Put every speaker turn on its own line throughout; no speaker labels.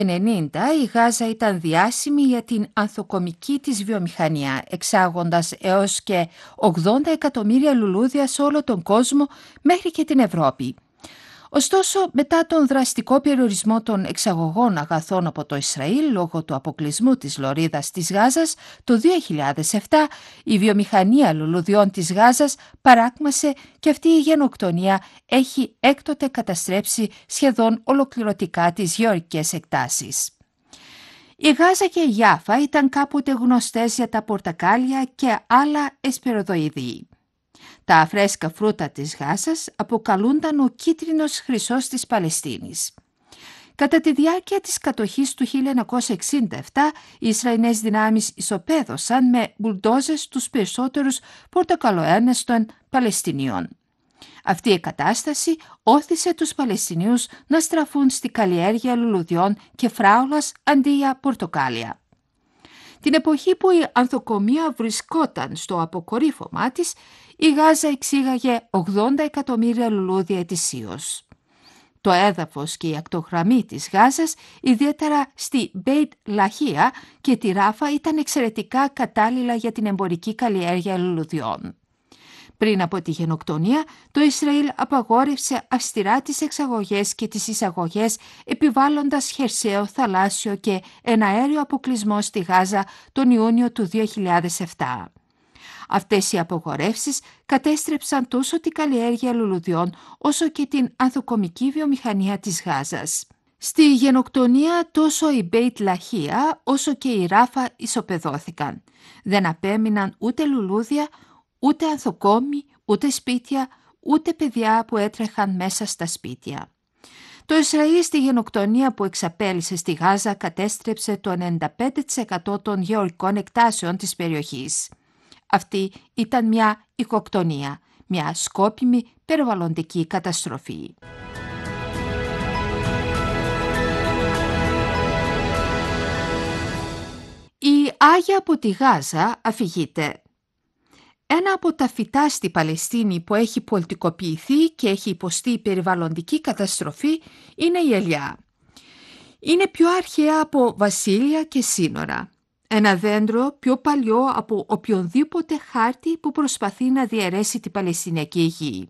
90 η Γάζα ήταν διάσημη για την ανθοκομική της βιομηχανία, εξάγοντας έως και 80 εκατομμύρια λουλούδια σε όλο τον κόσμο μέχρι και την Ευρώπη. Ωστόσο, μετά τον δραστικό περιορισμό των εξαγωγών αγαθών από το Ισραήλ λόγω του αποκλεισμού της λωρίδας της Γάζας, το 2007 η βιομηχανία λουλουδιών της Γάζας παράκμασε και αυτή η γενοκτονία έχει έκτοτε καταστρέψει σχεδόν ολοκληρωτικά τις γεωργικές εκτάσεις. Η Γάζα και η Γιάφα ήταν κάποτε γνωστές για τα πορτακάλια και άλλα εσπεροδοειδή. Τα φρέσκα φρούτα της Γάζας αποκαλούνταν ο κίτρινος χρυσός της Παλαιστίνης. Κατά τη διάρκεια της κατοχής του 1967, οι Ισραηλινές δυνάμεις ισοπαίδωσαν με μπουλντόζες τους περισσότερους πορτοκαλοένες των Παλαιστινίων. Αυτή η κατάσταση όθησε τους Παλαιστινίους να στραφούν στη καλλιέργεια λουλουδιών και φράουλας αντί για πορτοκάλια. Την εποχή που η ανθοκομεία βρισκόταν στο αποκορύφωμά της, η Γάζα εξήγαγε 80 εκατομμύρια λουλούδια ετησίως. Το έδαφος και η ακτογραμμή της Γάζας, ιδιαίτερα στη Μπέιτ Λαχία και τη Ράφα, ήταν εξαιρετικά κατάλληλα για την εμπορική καλλιέργεια λουλουδιών. Πριν από τη γενοκτονία, το Ισραήλ απαγόρευσε αυστηρά τις εξαγωγές και τις εισαγωγές, επιβάλλοντας χερσαίο, θαλάσσιο και εναέριο αποκλεισμό στη Γάζα τον Ιούνιο του 2007. Αυτές οι απαγορεύσεις κατέστρεψαν τόσο την καλλιέργεια λουλουδιών όσο και την ανθοκομική βιομηχανία της Γάζας. Στη γενοκτονία τόσο η Μπέιτ Λαχία όσο και η Ράφα ισοπεδώθηκαν. Δεν απέμειναν ούτε λουλούδια, ούτε ανθοκόμοι, ούτε σπίτια, ούτε παιδιά που έτρεχαν μέσα στα σπίτια. Το Ισραήλ στη γενοκτονία που εξαπέλυσε στη Γάζα κατέστρεψε το 95% των γεωργικών εκτάσεων της περιοχής. Αυτή ήταν μια οικοκτονία, μια σκόπιμη περιβαλλοντική καταστροφή. Η Άγια από τη Γάζα αφηγείται. Ένα από τα φυτά στη Παλαιστίνη που έχει πολιτικοποιηθεί και έχει υποστεί περιβαλλοντική καταστροφή είναι η ελιά. Είναι πιο αρχαία από βασίλεια και σύνορα. Ένα δέντρο πιο παλιό από οποιονδήποτε χάρτη που προσπαθεί να διαιρέσει την Παλαιστινιακή γη.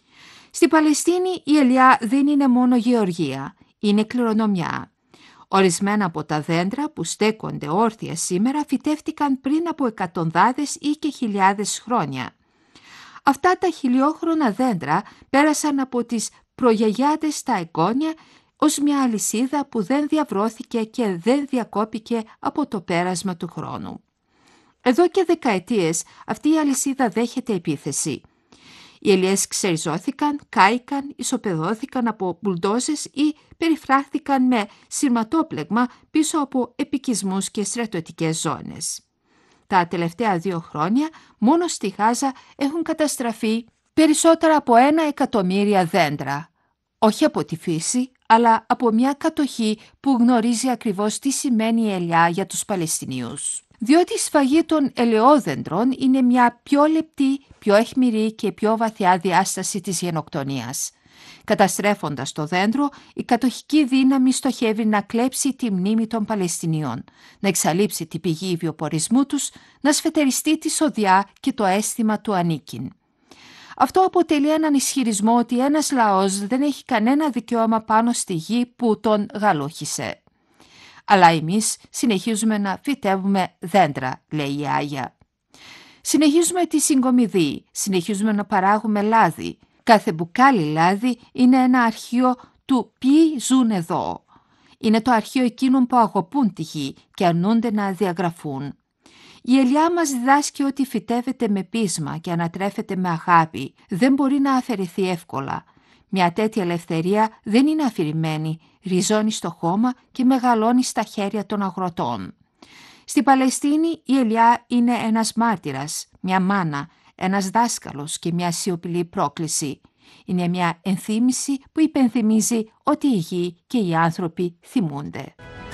Στη Παλαιστίνη η ελιά δεν είναι μόνο γεωργία, είναι κληρονομιά. Ορισμένα από τα δέντρα που στέκονται όρθια σήμερα φυτεύτηκαν πριν από εκατοντάδες ή και χιλιάδες χρόνια. Αυτά τα χιλιόχρονα δέντρα πέρασαν από τις προγιαγιάδες στα εγγόνια ως μια αλυσίδα που δεν διαβρώθηκε και δεν διακόπηκε από το πέρασμα του χρόνου. Εδώ και δεκαετίες αυτή η αλυσίδα δέχεται επίθεση. Οι ελιές ξεριζώθηκαν, κάηκαν, ισοπεδώθηκαν από μπουλντόζες ή περιφράχθηκαν με σειρματόπλεγμα πίσω από επικισμούς και στρατιωτικές ζώνες. Τα τελευταία 2 χρόνια μόνο στη Γάζα έχουν καταστραφεί περισσότερα από 1 εκατομμύρια δέντρα. Όχι από τη φύση, αλλά από μια κατοχή που γνωρίζει ακριβώς τι σημαίνει η ελιά για τους Παλαιστινίους. Διότι η σφαγή των ελαιόδεντρων είναι μια πιο λεπτή, πιο αιχμηρή και πιο βαθιά διάσταση της γενοκτονίας. Καταστρέφοντας το δέντρο, η κατοχική δύναμη στοχεύει να κλέψει τη μνήμη των Παλαιστινίων, να εξαλείψει την πηγή βιοπορισμού τους, να σφετεριστεί τη σοδιά και το αίσθημα του ανήκειν. Αυτό αποτελεί έναν ισχυρισμό ότι ένας λαός δεν έχει κανένα δικαίωμα πάνω στη γη που τον γαλούχησε. Αλλά εμείς συνεχίζουμε να φυτεύουμε δέντρα, λέει η Άγια. Συνεχίζουμε τη συγκομιδή, συνεχίζουμε να παράγουμε λάδι. Κάθε μπουκάλι λάδι είναι ένα αρχείο του ποιοι ζουν εδώ. Είναι το αρχείο εκείνων που αγαπούν τη γη και αρνούνται να διαγραφούν. Η ελιά μας διδάσκει ότι φυτεύεται με πείσμα και ανατρέφεται με αγάπη. Δεν μπορεί να αφαιρεθεί εύκολα. Μια τέτοια ελευθερία δεν είναι αφηρημένη, ριζώνει στο χώμα και μεγαλώνει στα χέρια των αγροτών. Στη Παλαιστίνη η ελιά είναι ένας μάρτυρας, μια μάνα, ένας δάσκαλος και μια σιωπηλή πρόκληση. Είναι μια ενθύμηση που υπενθυμίζει ότι η γη και οι άνθρωποι θυμούνται.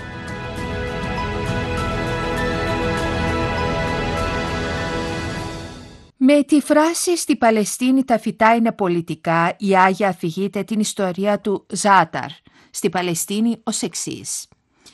Με τη φράση «Στη Παλαιστίνη τα φυτά είναι πολιτικά», η Άγια αφηγείται την ιστορία του Ζάταρ στη Παλαιστίνη ως εξής.